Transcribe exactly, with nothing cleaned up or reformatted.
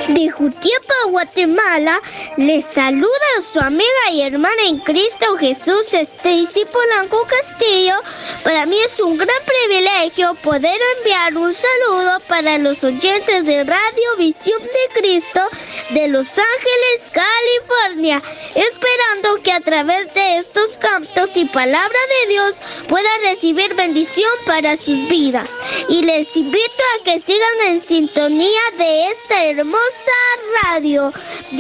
de Jutiapa, Guatemala, les saluda su amiga y hermana en Cristo Jesús, Stacy Polanco Castillo. Para mí es un gran privilegio poder enviar un saludo para los oyentes de Radio Visión de Cristo de Los Ángeles, California, esperando que a través de estos cantos y palabra de Dios puedan recibir bendición para sus vidas. Y les invito a que sigan en sintonía de esta hermosa radio.